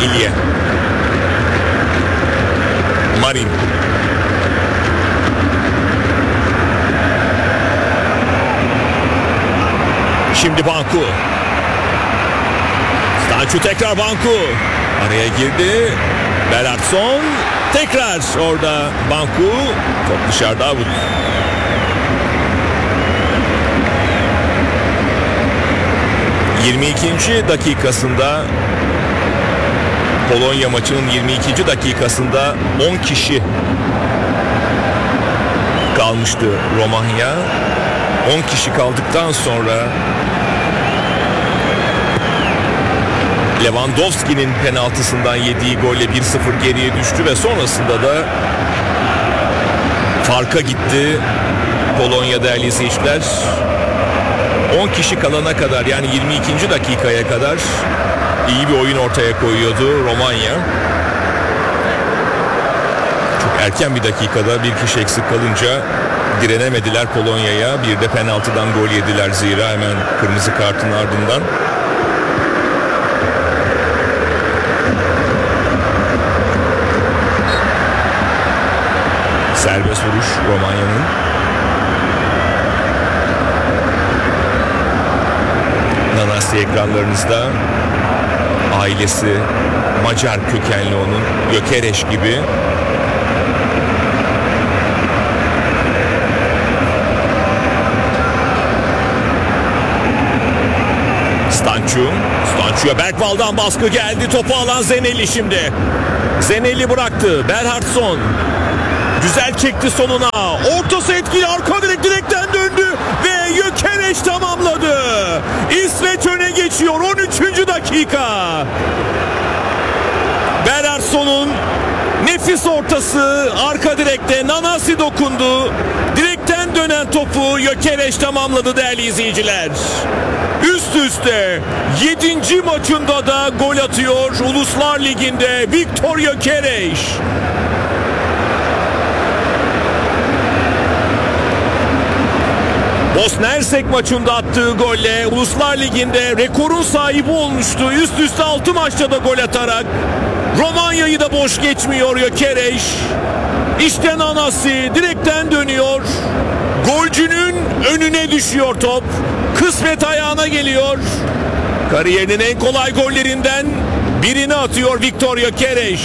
Ilya. Marin. Şimdi Banku. Stancu tekrar Banku. Araya girdi. Belartson. Tekrar orada Banku. Top dışarıda vurdu. ...22. dakikasında... Polonya maçının 22. dakikasında 10 kişi kalmıştı Romanya. 10 kişi kaldıktan sonra Lewandowski'nin penaltısından yediği golle 1-0 geriye düştü ve sonrasında da farka gitti Polonya değerli izleyiciler. 10 kişi kalana kadar, yani 22. dakikaya kadar iyi bir oyun ortaya koyuyordu Romanya. Çok erken bir dakikada bir kişi eksik kalınca direnemediler Polonya'ya. Bir de penaltıdan gol yediler zira hemen kırmızı kartın ardından. Serbest vuruş Romanya'nın. Nanasi ekranlarınızda. Ailesi Macar kökenli onun. Gökereş gibi. Stancu'ya Bergvall'dan baskı geldi. Topu alan Zeneli şimdi. Zeneli bıraktı. Berhardsson. Güzel çekti soluna. Ortası etkili. Arka direkten döndü. Ve Gökereş tamamladı. İsveç öne geçiyor. 13. dakika. Berhardsson'un nefis ortası arka direkte. Nanasi dokundu. Direkten dönen topu Gökereş tamamladı değerli izleyiciler. Üst üste 7. maçında da gol atıyor Uluslar Ligi'nde Viktor Gökereş. Bosna Hersek maçında attığı golle Uluslar Ligi'nde rekorun sahibi olmuştu. Üst üste 6 maçta da gol atarak Romanya'yı da boş geçmiyor Gökereş. İşte Nanasi direkten dönüyor. Golcünün önüne düşüyor top. Kısmet ayağına geliyor. Kariyerinin en kolay gollerinden birini atıyor Viktor Gökereş.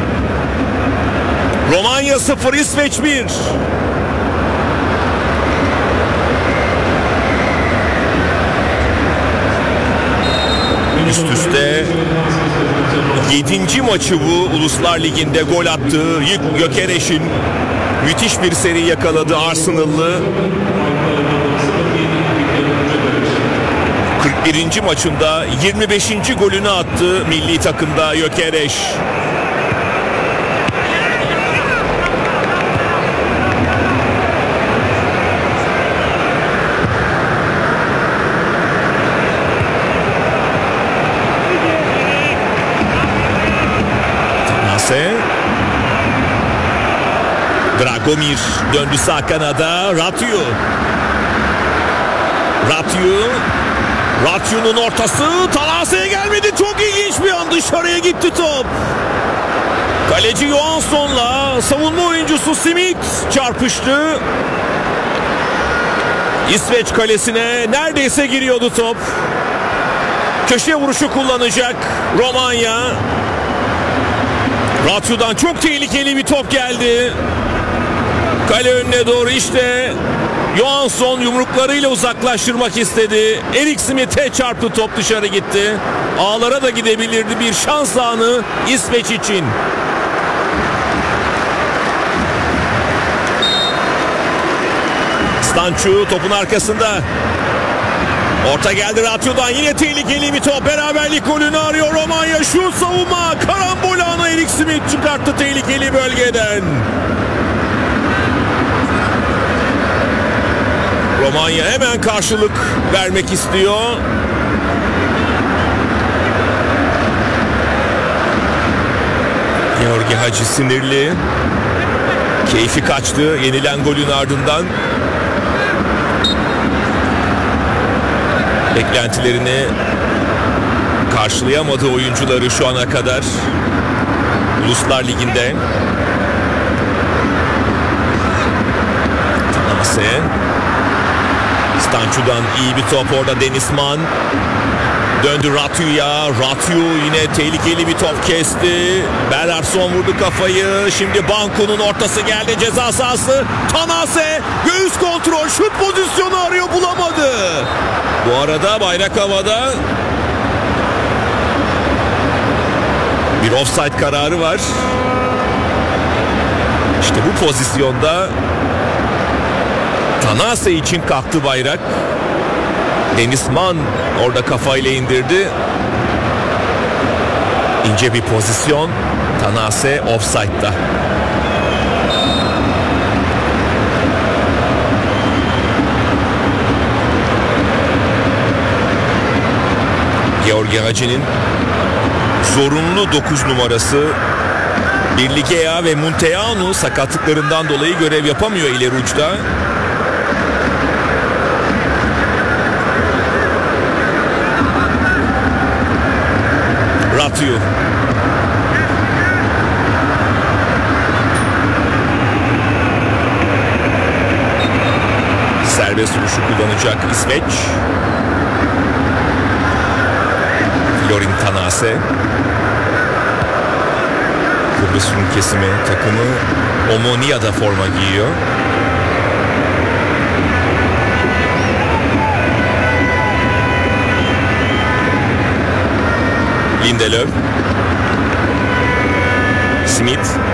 Romanya 0, İsveç 1. Üst üste 7. maçı bu Uluslar Ligi'nde gol attığı Gökereş'in müthiş bir seri yakaladı Arsenal'lı. 41. maçında 25. golünü attı milli takımda Gökereş. Dragomir döndü sağ kanada. Ratyu'nun ortası Talase'ye gelmedi. Çok ilginç bir an, dışarıya gitti top. Kaleci Johansson'la savunma oyuncusu Smith çarpıştı. İsveç kalesine neredeyse giriyordu top. Köşe vuruşu kullanacak Romanya. Ratyu'dan çok tehlikeli bir top geldi. Kale önüne doğru işte Johansson yumruklarıyla uzaklaştırmak istedi. Erik Smith'e çarptı, top dışarı gitti. Ağlara da gidebilirdi, bir şans anı İsveç için. Stancu topun arkasında. Orta geldi Ratyu'dan, yine tehlikeli bir top. Beraberlik golünü arıyor Romanya. Şut, savunma, karambol anı Erik Smith çıkarttı tehlikeli bölgeden. Romanya hemen karşılık vermek istiyor. Georgi Hagi sinirli. Keyfi kaçtı yenilen golün ardından. Beklentilerini karşılayamadığı oyuncuları şu ana kadar Uluslar Ligi'nde. Tanase. Stançu'dan iyi bir top orada, Denizman. Döndü Ratyu'ya. Ratyu yine tehlikeli bir top kesti. Belarson vurdu kafayı. Şimdi Banku'nun ortası geldi, ceza sahası. Tanase göğüs kontrol, şut pozisyonu arıyor, bulamadı. Bu arada bayrak havada. Bir offside kararı var. İşte bu pozisyonda Tanase için kalktı bayrak. Denizman orada kafayla indirdi. İnce bir pozisyon. Tanase offside'da. Georgi Haci'nin zorunlu 9 numarası Birligea ve Munteanu sakatlıklarından dolayı görev yapamıyor ileri uçta. Ratyu. Serbest vuruşu kullanacak İsveç. Florin Tanase. Kıbrıs Rum kesimi takımı Omonia'da forma giyiyor. Lindelöf. Smith.